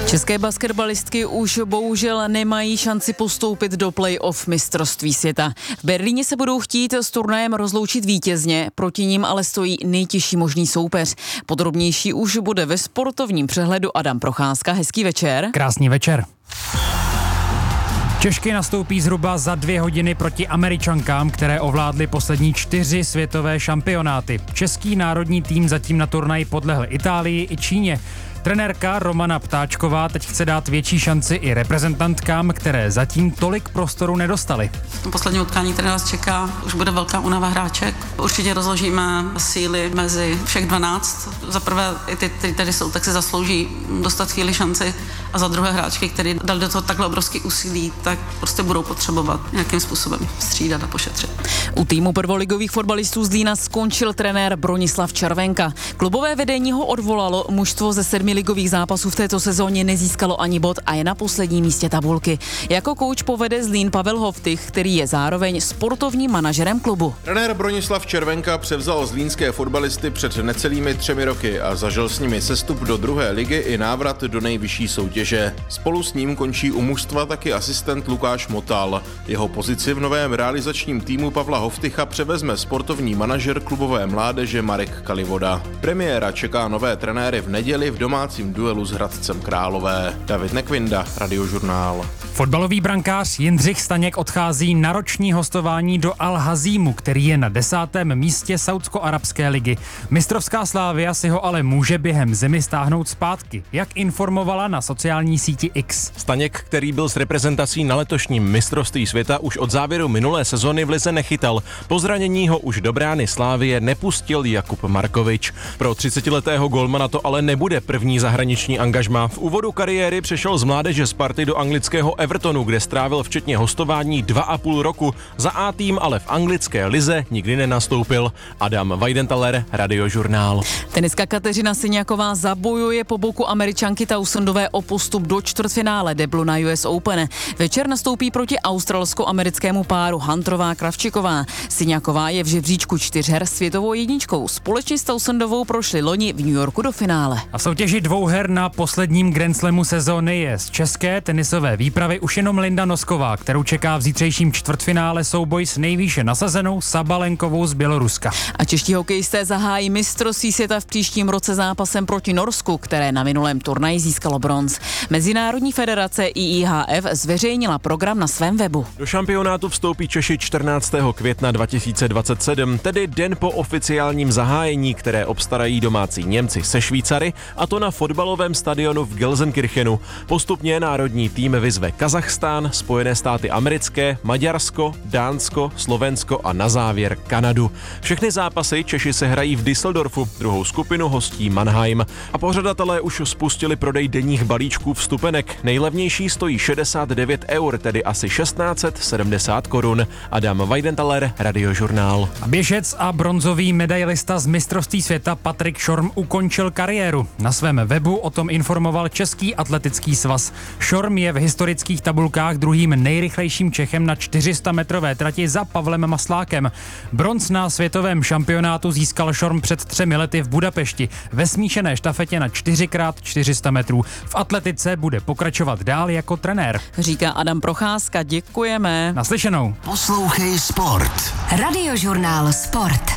České basketbalistky už bohužel nemají šanci postoupit do play-off mistrovství světa. V Berlíně se budou chtít s turnajem rozloučit vítězně, proti ním ale stojí nejtěžší možný soupeř. Podrobnější už bude ve sportovním přehledu Adam Procházka. Hezký večer. Krásný večer. Češky nastoupí zhruba za 2 hodiny proti Američankám, které ovládly poslední 4 světové šampionáty. Český národní tým zatím na turnaj podlehl Itálii i Číně. Trenérka Romana Ptáčková teď chce dát větší šanci i reprezentantkám, které zatím tolik prostoru nedostaly. Poslední utkání, které nás čeká, už bude velká únava hráček. Určitě rozložíme síly mezi všech 12. Za prvé, i ty, kteří tady jsou, tak si zaslouží dostat chvíli šanci. A za druhé hráčky, který dali do toho takhle obrovský úsilí, tak prostě budou potřebovat nějakým způsobem střídat a pošetřit. U týmu prvoligových fotbalistů z Zlína skončil trenér Bronislav Červenka. Klubové vedení ho odvolalo, mužstvo ze 7 ligových zápasů v této sezóně nezískalo ani bod a je na posledním místě tabulky. Jako kouč povede Zlín Pavel Hoftych, který je zároveň sportovním manažerem klubu. Trenér Bronislav Červenka převzal zlínské fotbalisty před necelými 3 roky a zažil s nimi sestup do 2. ligy i návrat do nejvyšší soutěže. Spolu s ním končí u mužstva taky asistent Lukáš Motal. Jeho pozici v novém realizačním týmu Pavla Hoftycha převezme sportovní manažer klubové mládeže Marek Kalivoda. Premiéra čeká nové trenéry v neděli v domácím duelu s Hradcem Králové. David Nekvinda, Radiožurnál. Fotbalový brankář Jindřich Staněk odchází na roční hostování do Al-Hazímu, který je na 10. místě Saúdsko-arabské ligy. Mistrovská Slavia si ho ale může během zimy stáhnout zpátky, jak informovala na sociální síti X. Staněk, který byl s reprezentací na letošním mistrovství světa, už od závěru minulé sezony v lize nechytal. Po zranění ho už do brány Slavie nepustil Jakub Markovič. Pro 30letého golmana to ale nebude první zahraniční angažmá. V úvodu kariéry přešel z mládeže Sparty do anglického Evertonu, kde strávil včetně hostování 2,5 roku. Za A tým ale v anglické lize nikdy nenastoupil. Adam Weidenthaler, Radiožurnál. Tenistka Kateřina Syňáková zabojuje po boku Američanky Towsendové o postup do čtvrtfinále deblu na US Open. Večer nastoupí proti australsko-americkému páru Hunterová Kravčiková. Syňáková je v žebříčku 4 her světovou jedničkou. Společně s Towsendovou prošli loni v New Yorku do finále. A v soutěži 2 her na posledním Grand Slamu sezóny je z české tenisové výpravy už jenom Linda Nosková, kterou čeká v zítřejším čtvrtfinále souboj s nejvýše nasazenou Sabalenkovou z Běloruska. A čeští hokejisté zahájí mistrovství světa v příštím roce zápasem proti Norsku, které na minulém turnaji získalo bronz. Mezinárodní federace IIHF zveřejnila program na svém webu. Do šampionátu vstoupí Češi 14. května 2027, tedy den po oficiálním zahájení, které obstarají domácí Němci se Švýcary, a to na fotbalovém stadionu v Gelsenkirchenu. Postupně národní tým vyzve Kazachstán, Spojené státy americké, Maďarsko, Dánsko, Slovensko a na závěr Kanadu. Všechny zápasy Češi se hrají v Düsseldorfu, druhou skupinu hostí Mannheim. A pořadatelé už spustili prodej denních balíčků vstupenek. Nejlevnější stojí 69 eur, tedy asi 1670 korun. Adam Weidenthaler, Radiožurnál. Běžec a bronzový medailista z mistrovství světa Patrik Šorm ukončil kariéru. Na svém webu o tom informoval Český atletický svaz. Šorm je v historických tabulkách druhým nejrychlejším Čechem na 400-metrové trati za Pavlem Maslákem. Bronz na světovém šampionátu získal Šorm před 3 lety v Budapešti ve smíšené štafetě na 4x400 metrů. V atletice bude pokračovat dál jako trenér. Říká Adam Procházka, děkujeme. Naslyšenou. Poslouchej sport. Radiožurnál Sport.